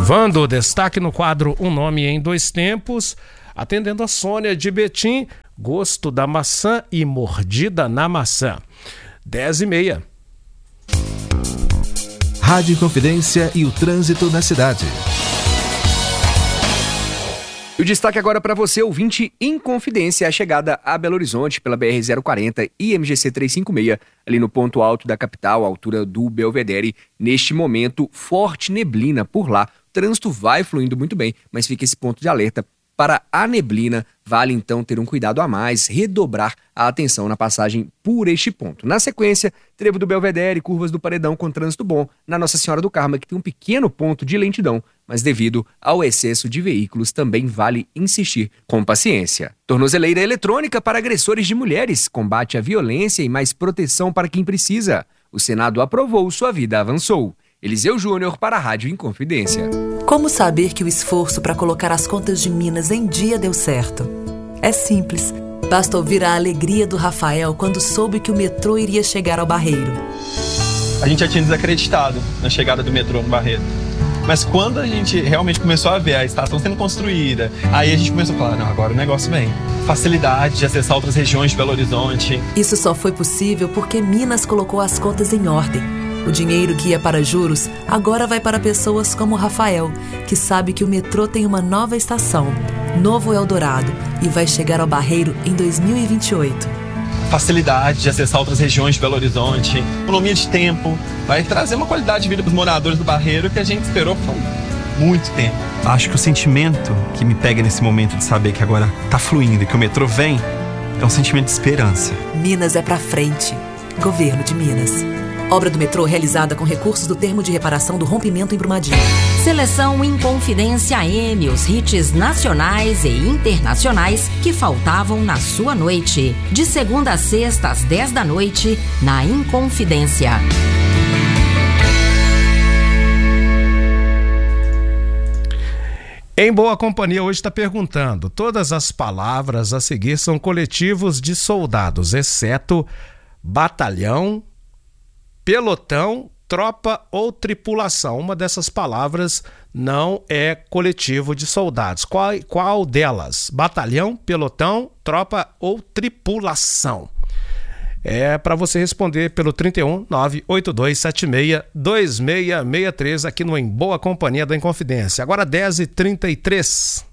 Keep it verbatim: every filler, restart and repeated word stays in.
Observando o destaque no quadro Um Nome em Dois Tempos, atendendo a Sônia de Betim, gosto da maçã e mordida na maçã. Dez e meia. Rádio Inconfidência e o trânsito na cidade. O destaque agora para você, ouvinte Inconfidência, a chegada a Belo Horizonte pela B R zero quarenta e M G C trezentos e cinquenta e seis, ali no ponto alto da capital, à altura do Belvedere. Neste momento, forte neblina por lá. O trânsito vai fluindo muito bem, mas fica esse ponto de alerta para a neblina. Vale então ter um cuidado a mais, redobrar a atenção na passagem por este ponto. Na sequência, trevo do Belvedere, curvas do Paredão com trânsito bom. Na Nossa Senhora do Carmo, que tem um pequeno ponto de lentidão, mas devido ao excesso de veículos também vale insistir com paciência. Tornozeleira eletrônica para agressores de mulheres, combate à violência e mais proteção para quem precisa. O Senado aprovou, sua vida avançou. Eliseu Júnior para a Rádio Inconfidência. Como saber que o esforço para colocar as contas de Minas em dia deu certo? É simples. Basta ouvir a alegria do Rafael quando soube que o metrô iria chegar ao Barreiro. A gente já tinha desacreditado na chegada do metrô no Barreiro. Mas quando a gente realmente começou a ver a estação sendo construída, aí a gente começou a falar, não, agora o negócio vem. Facilidade de acessar outras regiões de Belo Horizonte. Isso só foi possível porque Minas colocou as contas em ordem. O dinheiro que ia para juros agora vai para pessoas como o Rafael, que sabe que o metrô tem uma nova estação, Novo Eldorado, e vai chegar ao Barreiro em dois mil e vinte e oito. Facilidade de acessar outras regiões de Belo Horizonte, economia de tempo, vai trazer uma qualidade de vida para os moradores do Barreiro que a gente esperou por muito tempo. Acho que o sentimento que me pega nesse momento de saber que agora tá fluindo e que o metrô vem é um sentimento de esperança. Minas é pra frente. Governo de Minas. Obra do metrô realizada com recursos do termo de reparação do rompimento em Brumadinho. Seleção Inconfidência M, os hits nacionais e internacionais que faltavam na sua noite. De segunda a sexta às dez da noite, na Inconfidência. Em Boa Companhia hoje está perguntando: todas as palavras a seguir são coletivos de soldados, exceto batalhão, pelotão, tropa ou tripulação. Uma dessas palavras não é coletivo de soldados. Qual, qual delas? Batalhão, pelotão, tropa ou tripulação? É para você responder pelo trinta e um, nove oito dois sete seis, dois seis seis três aqui no Em Boa Companhia da Inconfidência. Agora dez e trinta e três.